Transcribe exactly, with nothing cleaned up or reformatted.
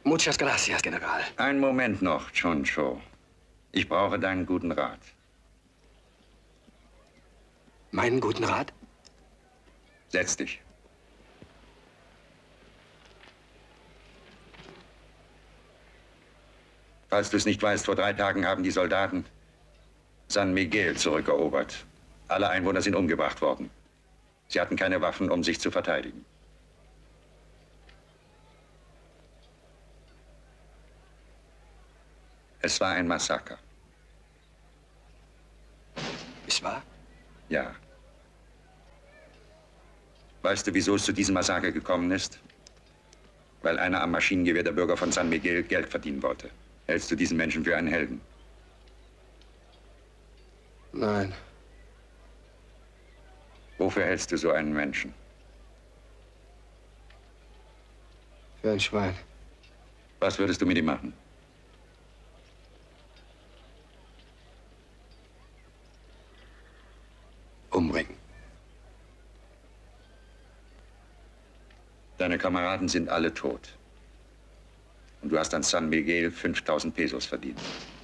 Muchas gracias, General. Einen Moment noch, Choncho. Ich brauche deinen guten Rat. Meinen guten Rat? Setz dich. Falls du es nicht weißt, vor drei Tagen haben die Soldaten San Miguel zurückerobert. Alle Einwohner sind umgebracht worden. Sie hatten keine Waffen, um sich zu verteidigen. Es war ein Massaker. Es war? Ja. Weißt du, wieso es zu diesem Massaker gekommen ist? Weil einer am Maschinengewehr der Bürger von San Miguel Geld verdienen wollte. Hältst du diesen Menschen für einen Helden? Nein. Wofür hältst du so einen Menschen? Für ein Schwein. Was würdest du mit ihm machen? Umbringen. Deine Kameraden sind alle tot. Und du hast an San Miguel fünftausend Pesos verdient.